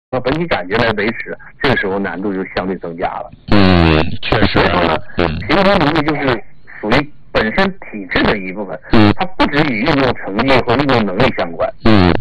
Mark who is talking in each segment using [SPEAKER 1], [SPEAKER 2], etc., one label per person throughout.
[SPEAKER 1] 本体感觉来维持，这个时候难度就相对增加了。
[SPEAKER 2] 确实。
[SPEAKER 1] 所以说呢，平衡能力就是属于本身体质的一部分，它不只与运动成绩和运动能力相关。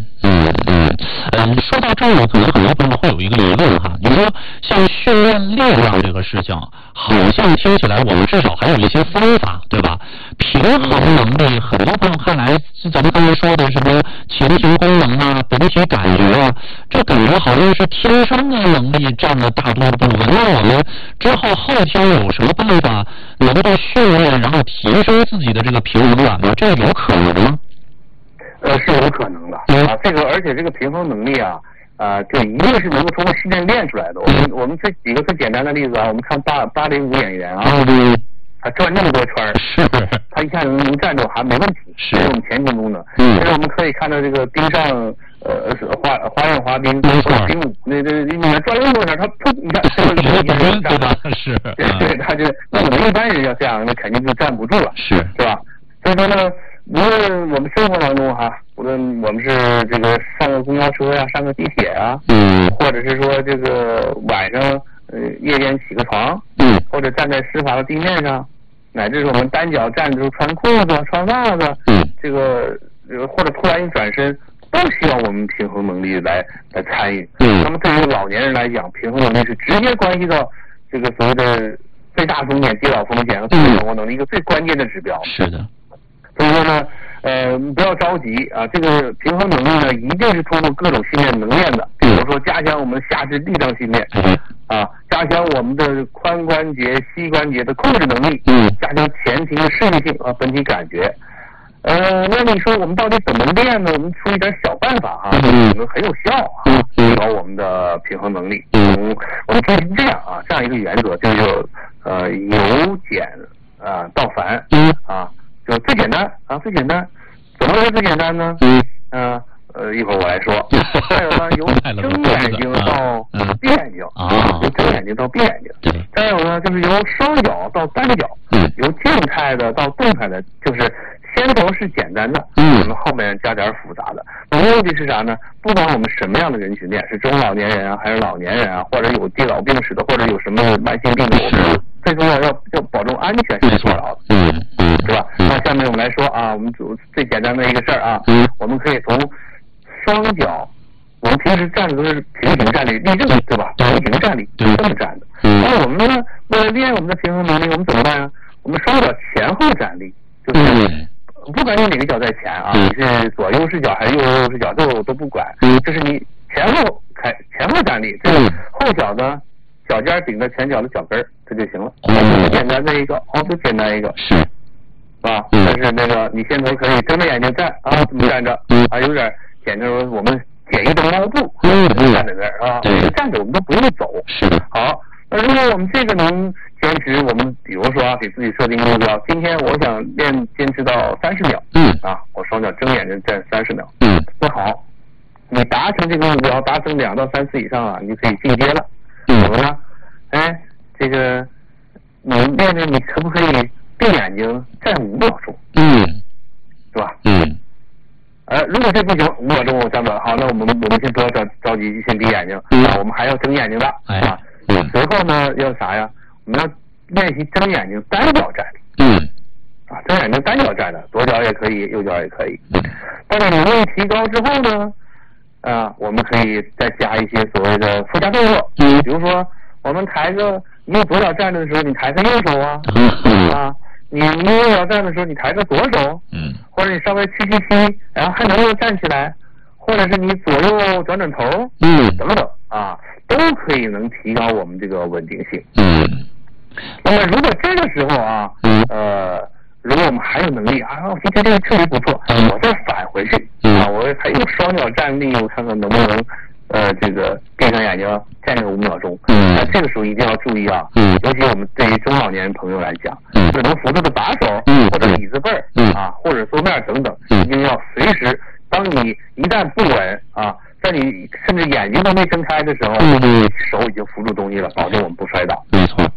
[SPEAKER 2] 说到这儿呢，可能很多朋友会有一个疑问哈，你说像训练力量这个事情，好像听起来我们至少还有一些方法，对吧？平衡能力，很多朋友看来，咱们刚才说的什么前庭功能啊、本体感觉啊，这感觉好像是天生的能力占了大多部分。那我们之后天有什么办法能够训练，然后提升自己的这个平衡感吗？这有可能吗？
[SPEAKER 1] 是有可能的啊，而且这个平衡能力啊，就一定是能够通过训练练出来的。我们这几个最简单的例子啊，我们看芭蕾舞演员啊，他转那么多圈，他一下能站住还没问题，是我们前庭功能。其实我们可以看到这个冰上花样滑冰，冰舞那运动员转那么多圈，他噗一下就站了，
[SPEAKER 2] 是，
[SPEAKER 1] 对，他就那我们一般人要这样，那肯定就站不住了，是吧？所以说呢，无论我们生活当中哈，无论我们是这个上个公交车呀，上个地铁啊，或者是说这个晚上夜间起个床，或者站在湿滑的地面上，乃至是我们单脚站着穿裤子、穿袜子，这个或者突然一转身，都需要我们平衡能力来参与。那么对于老年人来讲，平衡能力是直接关系到这个所谓的最大风险、跌倒风险和自主掌握能力一个最关键的指标。是的。所以说呢，不要着急啊，这个平衡能力呢，一定是通过各种训练能练的。比如说加强我们下肢力量训练，加强我们的髋关节、膝关节的控制能力，加强前庭的适应性啊，本体感觉。那你说我们到底怎么练呢？我们出一点小办法啊，可能很有效啊，提高我们的平衡能力。我们就是这样啊，这样一个原则，就是由简到繁啊。就最简单啊，最简单，怎么说最简单呢？一会儿我来说。还有呢，由睁眼睛到闭眼睛由睁眼睛到闭眼睛。再有呢，就是由双脚到单脚，由静态的到动态的，就是先头是简单的，我们后面加点复杂的。目的是啥呢？不管我们什么样的人群练，是中老年人啊，还是老年人啊，或者有跌倒病史的，或者有什么慢性病的，我们最重要要保证安全是做到的，是吧？那下面我们来说啊，我们最简单的一个事儿啊，我们可以从双脚，我们平时站的都是平行站立，立正对吧？平行站立，这么站的。那我们呢，为了练我们的平衡能力，我们怎么办啊？我们双脚前后站立，就是不管你哪个脚在前啊，你是左右视角还是右视角，这个我都不管，就是你前后站立，这个后脚呢脚尖顶着前脚的脚跟，这就行了。最简单的一个，最简单一个是啊，但是那个你先头可以睁着眼睛站啊，这么站着啊，有点简直我们简易的猫步，站在那儿啊，站着我们都不用走。是好，那如果我们这个能坚持，我们比如说给自己设定目标，今天我想坚持到30秒，我双脚睁眼睛站30秒，那好，你达成这个目标，达成2到3次以上啊，你就可以进阶了。怎么了？这个你练着，你可不可以闭眼睛站5秒钟？是吧？如果这不行，5秒钟我站不了，好，那我们先不要着急，先闭眼睛啊，我们还要睁眼睛的啊。随后呢，要啥呀？我们要练习睁眼睛单脚站立。睁眼睛单脚站的，左脚也可以，右脚也可以。当你能力提高之后呢，我们可以再加一些所谓的附加动作，比如说我们你用左脚站着的时候，你抬个右手啊，你用右脚站的时候，你抬个左手，或者你稍微屈，然后还能够站起来，或者是你左右转头，等等啊，都可以能提高我们这个稳定性。那么如果这个时候啊，如果我们还有能力啊，我今天这个确实不错，我再返回去我还用双脚站立，我看看能不能这个闭上眼睛站个5秒钟。那这个时候一定要注意啊，尤其我们对于中老年人朋友来讲，可能扶着的把手或者椅子背或者桌面等等，一定要随时，当你一旦不稳在你甚至眼睛都没睁开的时候，手已经扶住东西了，保证我们不摔倒。没错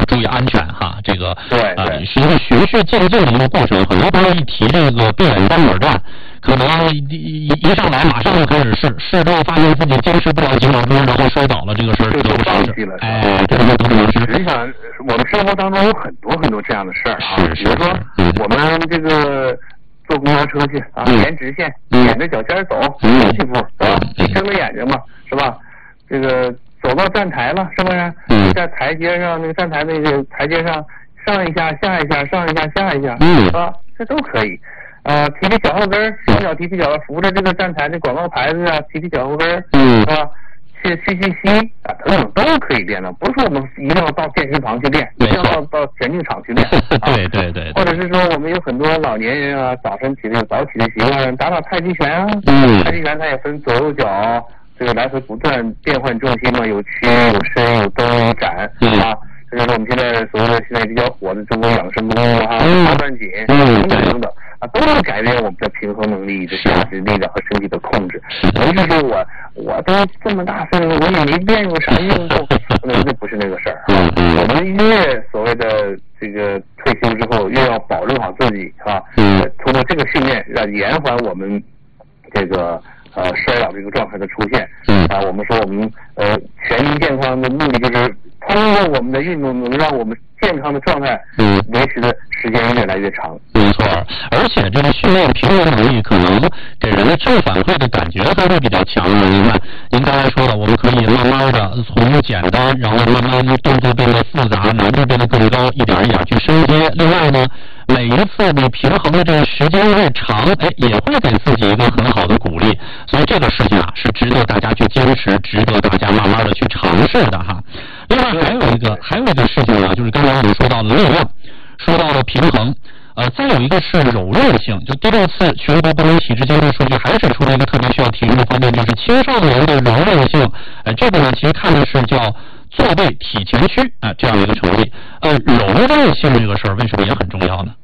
[SPEAKER 2] 注意安全哈。这个
[SPEAKER 1] 是
[SPEAKER 2] 一个循序渐进的一个过程。很多朋友一提这个闭眼单管战，可能一上来马上就开始试之后发现自己坚持不了几秒钟，然后摔倒了，这个事儿
[SPEAKER 1] 就放弃了。
[SPEAKER 2] 这个都是
[SPEAKER 1] 实际上我们生活当中有很多这样的事儿啊，比如说我们这个坐公交车去啊，沿直线，沿着脚尖走，7步，是吧？睁着眼睛嘛，是吧？这个走到站台了，是不是？在台阶上，那个站台那个台阶上上一下下一下，上一下下一下，啊，这都可以。提提脚后跟，双脚提脚，扶着这个站台的广告牌子啊，提脚后跟，是吧？去啊，等等都可以练的，不是说我们一定要到健身房去练，一定要到田径场去练。
[SPEAKER 2] 对。
[SPEAKER 1] 或者是说，我们有很多老年人啊，早起的习惯，打太极拳啊。太极拳它也分左右脚，这个来回不断变换重心嘛，有屈有伸有蹬有展啊。这就是我们现在所谓的现在比较火的中国养生功夫啊，八段锦等等啊，都能改变我们的平衡能力、的下肢力量和身体的控制。不是说我都这么大岁数，我也没练过啥运动，那不是那个事儿啊。我们越所谓的这个退休之后，越要保证好自己啊，通过这个训练，让延缓我们这个衰老这个状态的出现。我们说我们全民健康的目的就是通过我们的运动能让我们健康的状态维持的时间越来越长。
[SPEAKER 2] 没错，而且这个训练平衡能力可能给人的正反馈的感觉还会比较强。您看您刚才说的，我们可以慢慢的从简单，然后慢慢动作变得复杂，难度变得更高，一点一点去升阶。另外呢，每一次你平衡的这个时间越长，也会给自己一个很好的鼓励。所以这个事情啊，是值得大家去坚持，值得大家慢慢的去尝试的哈。另外还有一个事情呢，就是刚才我们说到了力量，说到了平衡，再有一个是柔韧性。就第6次全国国民体质监测数据还指出了一个特别需要提升的方面，就是青少年的柔韧性。这个呢，其实看的是叫坐背体前屈这样一个成绩。柔韧性这个事儿为什么也很重要呢？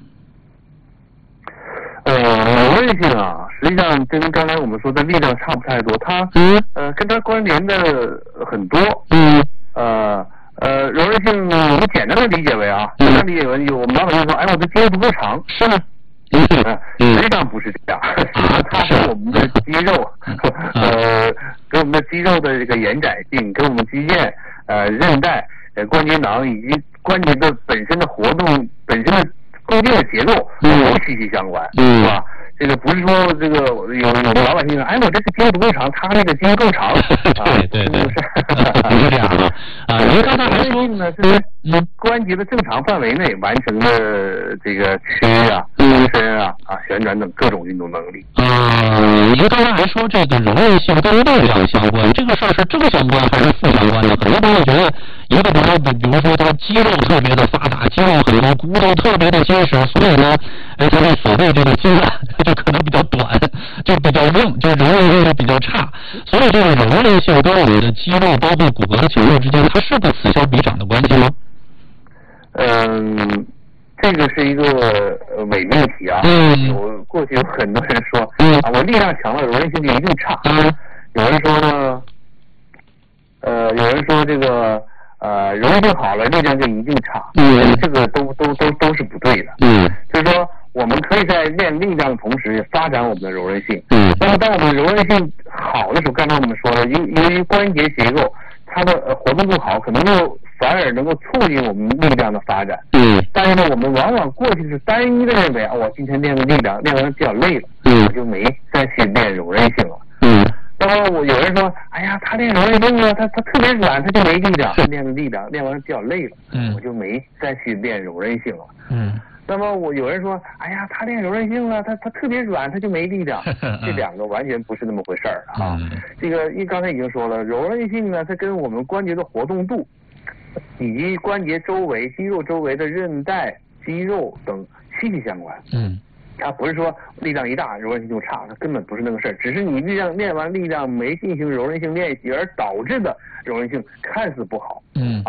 [SPEAKER 1] 柔韧性啊，实际上跟刚才我们说的力量差不太多，它跟它关联的很多。柔韧性我们简单的理解为我们老百姓说，我的肌肉不够长，是吗？实际上不是这样，它是我们的肌肉，跟我们的肌肉的这个延展性，跟我们肌腱、韧带、关节囊以及关节的本身的活动、本身的构建的结构都息息相关，是吧？这个不是说这个有的老百姓说，我这个肌肉不够长，他那个肌肉更长。
[SPEAKER 2] 对，不是这样的啊。您刚才还说
[SPEAKER 1] 呢，是关节的正常范围内完成的这个屈啊、伸伸啊、旋转等各种运动能力。
[SPEAKER 2] 您刚才还说这个柔韧性跟力量相关，这个事儿是正相关还是负相关的？很多朋友觉得一个朋友，比如说他肌肉特别的发达，肌肉很多，骨头特别的结实，所以呢，他的所谓这个筋啊，就可能比较短，就比较硬，就柔韧性就比较差。所以这个柔韧性跟我们的肌肉包括骨骼的强弱之间，它是个此消彼长的关系吗？
[SPEAKER 1] 这个是一个伪命题啊。过去有很多人说我力量强了，柔韧性就一定差。有人说呢，有人说这个柔韧性好了，力量就一定差。这个都是不对的。就是说我们可以在练力量的同时发展我们的柔韧性。那么当我们柔韧性好的时候，刚才我们说了，由于关节结构它的活动更好，可能够反而能够促进我们力量的发展。但是呢，我们往往过去是单一的认为我今天练的力量练完比较累了，我就没再去练柔韧性了。那么有人说，他练柔韧性了，他特别软，他就没力量。练的力量练完比较累了，我就没再去练柔韧性了。那么有人说，他练柔韧性了，他特别软，他就没力量。这两个完全不是那么回事儿啊。这个刚才已经说了，柔韧性呢，它跟我们关节的活动度，以及关节周围、肌肉周围的韧带、肌肉等息息相关。它不是说力量一大柔韧性就差，它根本不是那个事儿，只是你练完力量没进行柔韧性练习而导致的柔韧性看似不好。